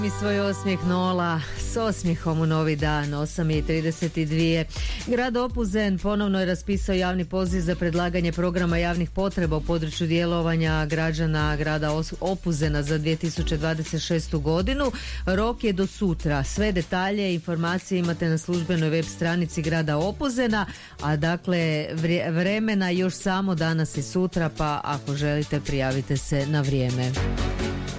Mi svoj osmijeh Nola s osmijehom u novi dan, 8:32. Grad Opuzen ponovno je raspisao javni poziv za predlaganje programa javnih potreba u području djelovanja građana grada Opuzena za 2026. godinu. Rok je do sutra. Sve detalje i informacije imate na službenoj web stranici grada Opuzena, a dakle vremena još samo danas i sutra, pa ako želite prijavite se na vrijeme.